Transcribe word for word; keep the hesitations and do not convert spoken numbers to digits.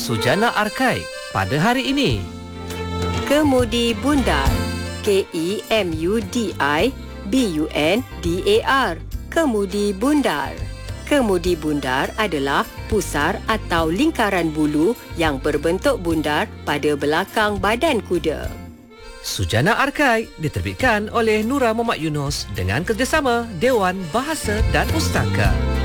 Sujana Arkaik pada hari ini. Kemudi bundar. K E M U D I B U N D A R. Kemudi bundar. Kemudi bundar adalah pusar atau lingkaran bulu yang berbentuk bundar pada belakang badan kuda. Sujana Arkaik diterbitkan oleh Nura Muhammad Yunus dengan kerjasama Dewan Bahasa dan Pustaka.